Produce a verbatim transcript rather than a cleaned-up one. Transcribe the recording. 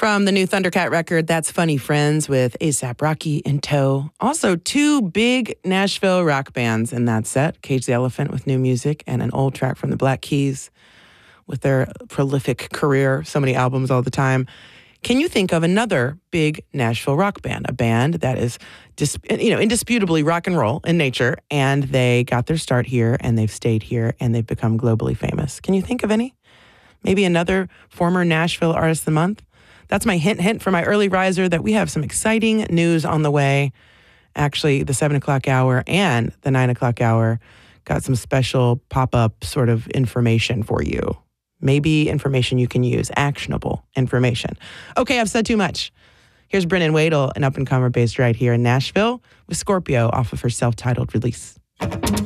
From the new Thundercat record, That's Funny Friends with A$AP Rocky in tow. Also, two big Nashville rock bands in that set. Cage the Elephant with new music and an old track from the Black Keys with their prolific career, so many albums all the time. Can you think of another big Nashville rock band, a band that is dis- you know, indisputably rock and roll in nature, and they got their start here, and they've stayed here, and they've become globally famous? Can you think of any? Maybe another former Nashville Artist of the Month? That's my hint, hint for my early riser that we have some exciting news on the way. Actually, the seven o'clock hour and the nine o'clock hour got some special pop-up sort of information for you. Maybe information you can use, actionable information. Okay, I've said too much. Here's Brennan Wadle, an up-and-comer based right here in Nashville with Scorpio off of her self-titled release.